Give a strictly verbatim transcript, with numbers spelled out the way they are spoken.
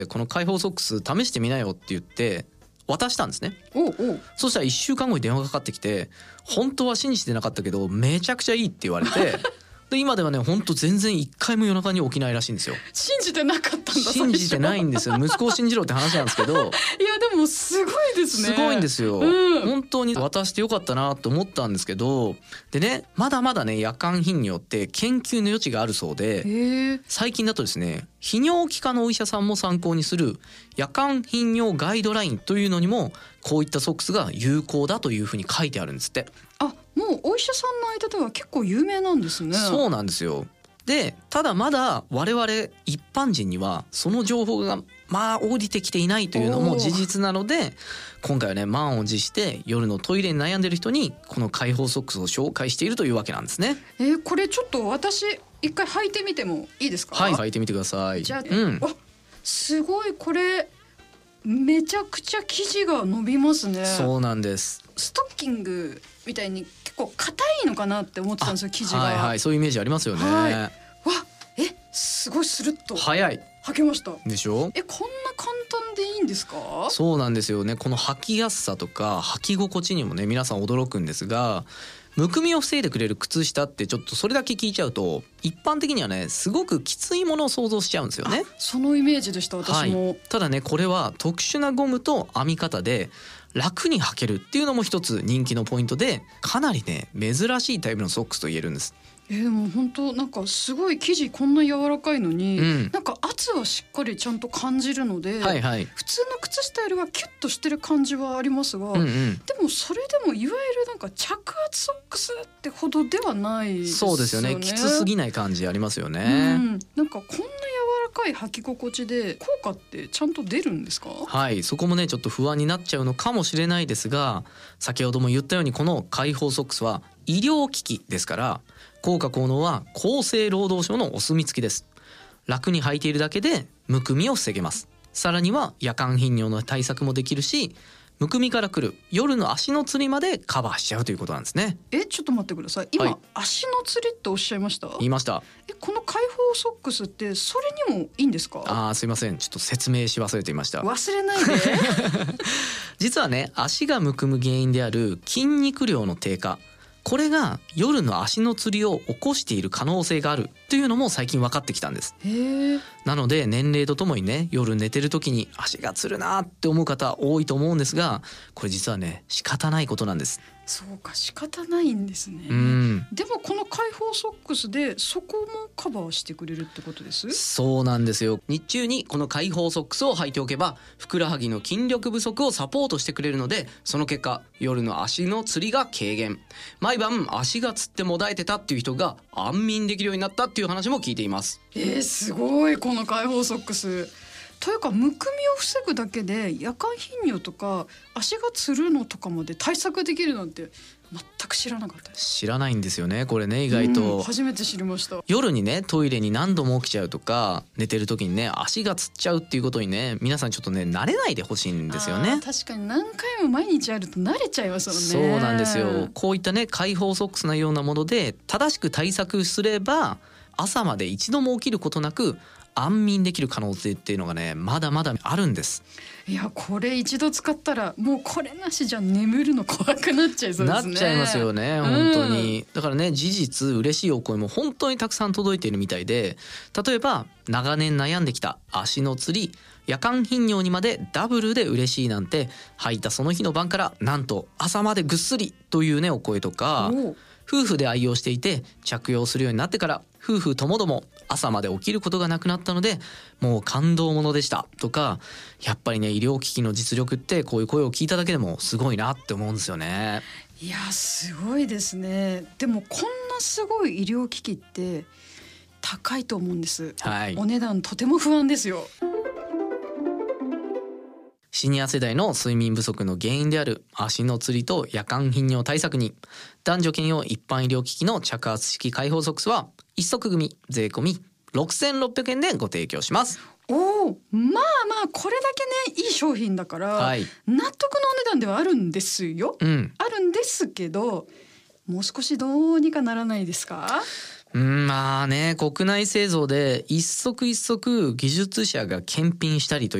この開放ソックス試してみなよって言って渡したんですね。 おうおう。 そしたらいっしゅうかんごに電話がかかってきて、本当は信じてなかったけどめちゃくちゃいいって言われてで今ではね本当全然一回も夜中に起きないらしいんですよ。 信じてなかったんだ。 信じてないんですよ。息子を信じろって話なんですけどいやでもすごいですね。 すごいんですよ、 うん、 本当に渡してよかったなと思ったんですけど、でねまだまだね夜間頻尿って研究の余地があるそうで、 へえ。 最近だとですね泌尿器科のお医者さんも参考にする夜間頻尿ガイドラインというのにもこういったソックスが有効だというふうに書いてあるんですって。 あ、もうお医者さんの間では結構有名なんですね。 そうなんですよ。でただまだ我々一般人にはその情報がまあ降りてきていないというのも事実なので、今回はね満を持して夜のトイレに悩んでる人にこの開放ソックスを紹介しているというわけなんですね。 えー、これちょっと私一回履いてみてもいいですか？ はい、履いてみてください。 じゃあ、 うん、 わすごい、これめちゃくちゃ生地が伸びますね。 そうなんです。 ストッキングみたいに結構硬いのかなって思ってたんですよ、生地が。 はいはい、そういうイメージありますよね。 はい、わえすごいスルッと早い履けましたでしょ。 え、こんな簡単でいいんですか？ そうなんですよね。この履きやすさとか履き心地にもね皆さん驚くんですが、むくみを防いでくれる靴下ってちょっとそれだけ聞いちゃうと一般的にはねすごくきついものを想像しちゃうんですよね。 そのイメージでした私も、 はい、ただねこれは特殊なゴムと編み方で楽に履けるっていうのも一つ人気のポイントで、かなりね珍しいタイプのソックスと言えるんです。 えー、でも本当なんかすごい生地こんな柔らかいのに、 うん、 なんか圧はしっかりちゃんと感じるので、 はいはい、 普通の靴下よりはキュッとしてる感じはありますが、 うんうん、 でもそれでもいわゆるなんか着圧ソックスってほどではないですよね。 そうですよね。きつすぎない感じありますよね。 うん、なんかこんな柔らかい履き心地で効果ってちゃんと出るんですか？ はい、そこもねちょっと不安になっちゃうのかもしれないですが、先ほども言ったようにこの開放ソックスは医療機器ですから効果効能は厚生労働省のお墨付きです。楽に履いているだけでむくみを防げます。さらには夜間頻尿の対策もできるし、むくみからくる夜の足のつりまでカバーしちゃうということなんですね。 え、ちょっと待ってください。今、 はい、 足のつりっておっしゃいました？ 言いました。 え、この開放ソックスってそれにもいいんですか？ あーすいません、ちょっと説明し忘れていました。 忘れないで実はね足がむくむ原因である筋肉量の低下、これが夜の足のつりを起こしている可能性があるというのも最近分かってきたんです。 へー。 なので年齢とともにね夜寝てる時に足がつるなって思う方多いと思うんですが、これ実はね仕方ないことなんです。 そうか、仕方ないんですね。 うん、 でもこの開放ソックスでそこもカバーしてくれるってことです？ そうなんですよ。日中にこの開放ソックスを履いておけばふくらはぎの筋力不足をサポートしてくれるので、その結果夜の足のつりが軽減、毎晩足がつってもだえてたっていう人が安眠できるようになったっていう話も聞いています。 えー、すごいこの開放ソックス。というかむくみを防ぐだけで夜間頻尿とか足がつるのとかまで対策できるなんて全く知らなかったです。 知らないんですよねこれね。意外と、 うん、初めて知りました。 夜にねトイレに何度も起きちゃうとか寝てる時にね足がつっちゃうっていうことにね皆さんちょっとね慣れないでほしいんですよね。 確かに何回も毎日あると慣れちゃいますもんね。 そうなんですよ。こういったね開放ソックスのようなもので正しく対策すれば朝まで一度も起きることなく安眠できる可能性っていうのがねまだまだあるんです。 いやこれ一度使ったらもうこれなしじゃ眠るの怖くなっちゃいそうですね。 なっちゃいますよね本当に、うん、だからね事実嬉しいお声も本当にたくさん届いているみたいで、例えば長年悩んできた足のつり、夜間頻尿にまでダブルで嬉しいなんて履いたその日の晩からなんと朝までぐっすりというねお声とか、夫婦で愛用していて着用するようになってから夫婦ともども朝まで起きることがなくなったのでもう感動ものでしたとか、やっぱりね医療機器の実力ってこういう声を聞いただけでもすごいなって思うんですよね。 いやすごいですね。でもこんなすごい医療機器って高いと思うんです、 はい、 お値段とても不安ですよ。 シニア世代の睡眠不足の原因である足のつりと夜間頻尿対策に男女兼用一般医療機器の着圧式開放ソックスは一足組税込みろくせんろっぴゃくえんでご提供します。 おー、まあまあこれだけねいい商品だから、はい、納得のお値段ではあるんですよ、 うん、 あるんですけどもう少しどうにかならないですか？ うんまあね国内製造で一足一足技術者が検品したりと